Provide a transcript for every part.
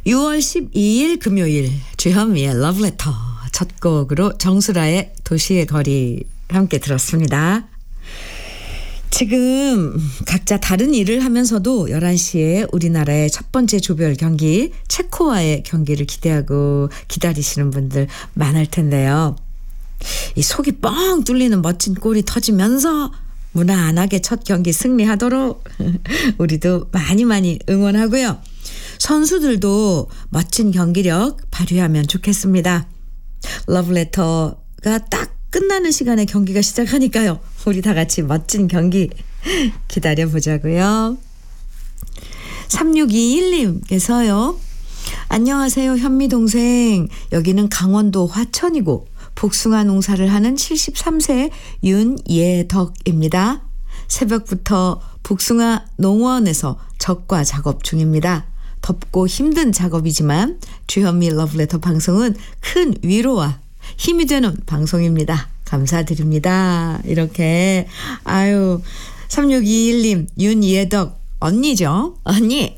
6월 12일 금요일 주현미의 러브레터 첫 곡으로 정수라의 도시의 거리 함께 들었습니다. 지금 각자 다른 일을 하면서도 11시에 우리나라의 첫 번째 조별 경기 체코와의 경기를 기대하고 기다리시는 분들 많을 텐데요. 이 속이 뻥 뚫리는 멋진 골이 터지면서 무난하게 첫 경기 승리하도록 우리도 많이 응원하고요. 선수들도 멋진 경기력 발휘하면 좋겠습니다. 러브레터가 딱 끝나는 시간에 경기가 시작하니까요. 우리 다 같이 멋진 경기 기다려보자고요. 3621님께서요. 안녕하세요, 현미 동생. 여기는 강원도 화천이고 복숭아 농사를 하는 73세 윤예덕입니다. 새벽부터 복숭아 농원에서 적과 작업 중입니다. 덥고 힘든 작업이지만 주현미 러브레터 방송은 큰 위로와 힘이 되는 방송입니다. 감사드립니다. 이렇게 3621님 윤예덕 언니죠? 언니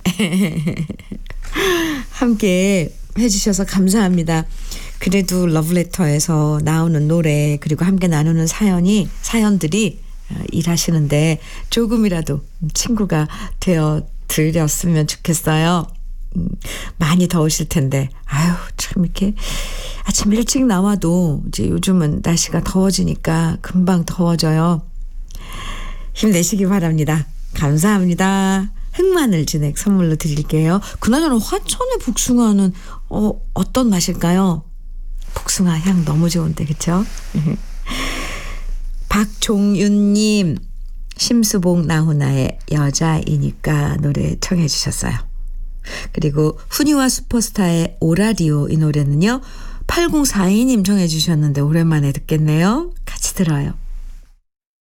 함께 해주셔서 감사합니다. 그래도 러브레터에서 나오는 노래 그리고 함께 나누는 사연들이 일하시는데 조금이라도 친구가 되어 드렸으면 좋겠어요. 많이 더우실 텐데 참 이렇게 아침 일찍 나와도 이제 요즘은 날씨가 더워지니까 금방 더워져요. 힘내시기 바랍니다. 감사합니다. 흑마늘 진액 선물로 드릴게요. 그나저나 화천의 복숭아는 어떤 맛일까요? 복숭아 향 너무 좋은데 그렇죠? 박종윤님 심수봉 나훈아의 여자이니까 노래 청해 주셨어요. 그리고 훈이와 슈퍼스타의 오라디오 이 노래는요 8042님 청해 주셨는데 오랜만에 듣겠네요. 같이 들어요.